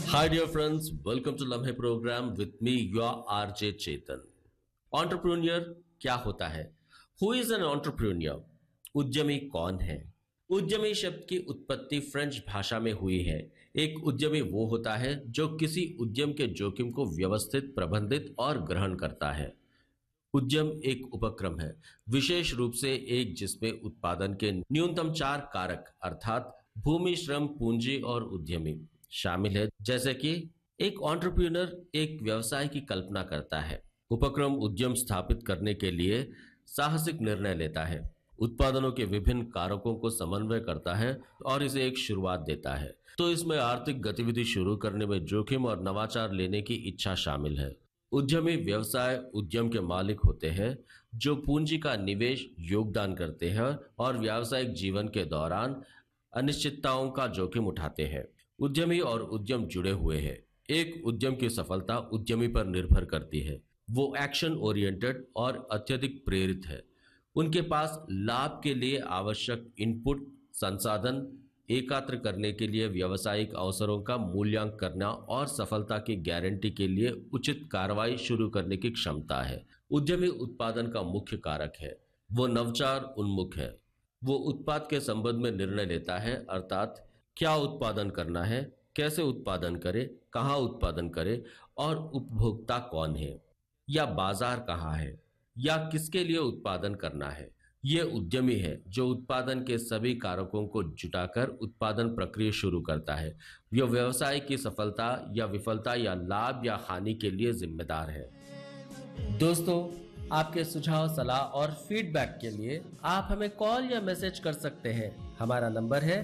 Hi, dear friends. Welcome to Lamhe program with me, your RJ Chetan. Entrepreneur क्या होता है? Who is an entrepreneur? उद्यमी कौन है? उद्यमी शब्द की उत्पत्ति फ्रेंच भाषा में हुई है। एक उद्यमी वो होता है जो किसी उद्यम के जोखिम को व्यवस्थित, प्रबंधित और ग्रहण करता है। उद्यम एक उपक्रम है, विशेष रूप से एक जिसमें उत्पादन के न्यूनतम 4 कारक अर्थात भूमि, श्रम, पूंजी और उद्यमी शामिल है। जैसे कि एक एंटरप्रेन्योर एक व्यवसाय की कल्पना करता है। उपक्रम उद्यम स्थापित करने के लिए साहसिक निर्णय लेता है, उत्पादनों के विभिन्न कारकों को समन्वय करता है और इसे एक शुरुआत देता है। तो इसमें आर्थिक गतिविधि शुरू करने में जोखिम और नवाचार लेने की इच्छा शामिल है। उद्यमी व्यवसाय उद्यम के मालिक होते हैं जो पूंजी का निवेश, योगदान करते हैं और व्यावसायिक जीवन के दौरान अनिश्चितताओं का जोखिम उठाते हैं। उद्यमी और उद्यम जुड़े हुए हैं। एक उद्यम की सफलता उद्यमी पर निर्भर करती है। वो एक्शन ओरिएंटेड और अत्यधिक प्रेरित है। उनके पास लाभ के लिए आवश्यक इनपुट, संसाधन एकत्र करने के लिए व्यावसायिक अवसरों का मूल्यांकन करना और सफलता की गारंटी के लिए उचित कार्रवाई शुरू करने की क्षमता है। उद्यमी उत्पादन का मुख्य कारक है। वो नवाचार उन्मुख है। वो उत्पाद के संबंध में निर्णय लेता है, अर्थात क्या उत्पादन करना है, कैसे उत्पादन करे, कहाँ उत्पादन करे और उपभोक्ता कौन है या बाजार कहाँ है या किसके लिए उत्पादन करना है। ये उद्यमी है जो उत्पादन के सभी कारकों को जुटाकर उत्पादन प्रक्रिया शुरू करता है। यह व्यवसाय की सफलता या विफलता या लाभ या हानि के लिए जिम्मेदार है। दोस्तों, आपके सुझाव, सलाह और फीडबैक के लिए आप हमें कॉल या मैसेज कर सकते हैं। हमारा नंबर है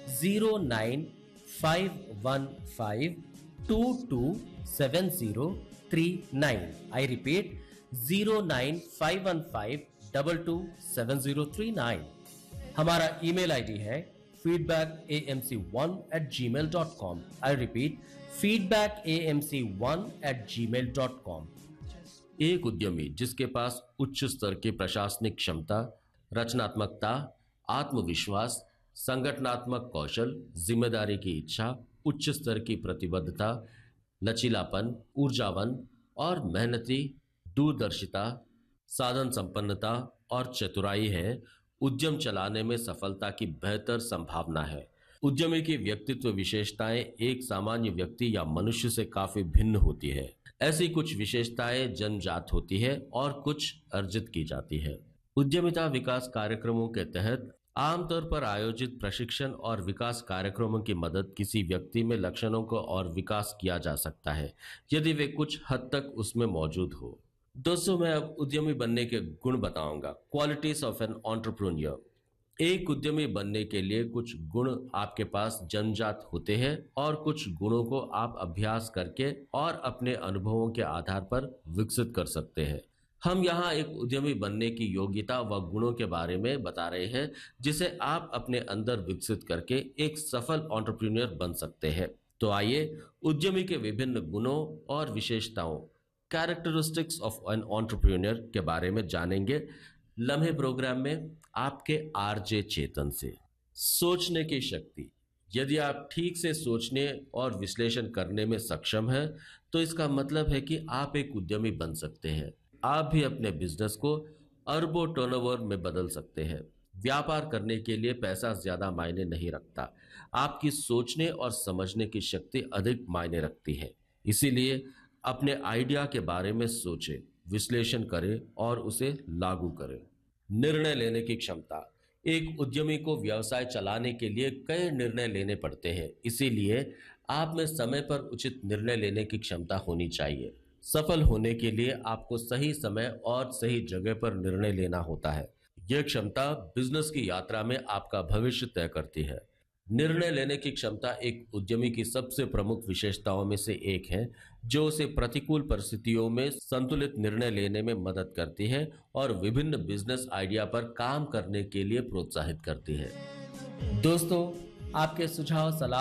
09515227039। I repeat 09515227039। हमारा ईमेल आईडी है feedbackamc1@gmail.com। I repeat feedbackamc1@gmail.com। एक उद्यमी जिसके पास उच्च स्तर की प्रशासनिक क्षमता, रचनात्मकता, आत्मविश्वास, संगठनात्मक कौशल, जिम्मेदारी की इच्छा, उच्च स्तर की प्रतिबद्धता, लचीलापन, ऊर्जावान और मेहनती, दूरदर्शिता, साधन संपन्नता और चतुराई है, उद्यम चलाने में सफलता की बेहतर संभावना है। उद्यमी की व्यक्तित्व विशेषताएं एक सामान्य व्यक्ति या मनुष्य से काफी भिन्न होती है। ऐसी कुछ विशेषताएं जन्मजात होती है और कुछ अर्जित की जाती है। उद्यमिता विकास कार्यक्रमों के तहत आमतौर पर आयोजित प्रशिक्षण और विकास कार्यक्रमों की मदद किसी व्यक्ति में लक्षणों को और विकास किया जा सकता है यदि वे कुछ हद तक उसमें मौजूद हो। दोस्तों, मैं अब उद्यमी बनने के गुण बताऊंगा। Qualities of an entrepreneur. एक उद्यमी बनने के लिए कुछ गुण आपके पास जन्मजात होते हैं और कुछ गुणों को आप अभ्यास करके और अपने अनुभवों के आधार पर विकसित कर सकते हैं। हम यहाँ एक उद्यमी बनने की योग्यता व गुणों के बारे में बता रहे हैं जिसे आप अपने अंदर विकसित करके एक सफल एंटरप्रेन्योर बन सकते हैं। तो आइए उद्यमी के विभिन्न गुणों और विशेषताओं, कैरेक्टरिस्टिक्स ऑफ एन एंटरप्रेन्योर के बारे में जानेंगे लम्हे प्रोग्राम में आपके आरजे चेतन से। सोचने की शक्ति। यदि आप ठीक से सोचने और विश्लेषण करने में सक्षम हैं तो इसका मतलब है कि आप एक उद्यमी बन सकते हैं। आप भी अपने बिजनेस को अरबों टर्नओवर में बदल सकते हैं। व्यापार करने के लिए पैसा ज्यादा मायने नहीं रखता, आपकी सोचने और समझने की शक्ति अधिक मायने रखती है। इसीलिए अपने आइडिया के बारे में सोचें, विश्लेषण करें और उसे लागू करें। निर्णय लेने की क्षमता। एक उद्यमी को व्यवसाय चलाने के लिए कई निर्णय लेने पड़ते हैं, इसीलिए आप में समय पर उचित निर्णय लेने की क्षमता होनी चाहिए। सफल होने के लिए आपको सही समय और सही जगह पर निर्णय लेना होता है। यह क्षमता बिजनेस की यात्रा में आपका भविष्य तय करती है। निर्णय लेने की क्षमता एक उद्यमी की सबसे प्रमुख विशेषताओं में से एक है जो उसे प्रतिकूल परिस्थितियों में संतुलित निर्णय लेने में मदद करती है और विभिन्न बिजनेस आइडिया पर काम करने के लिए प्रोत्साहित करती है। दोस्तों, आपके सुझाव, सलाह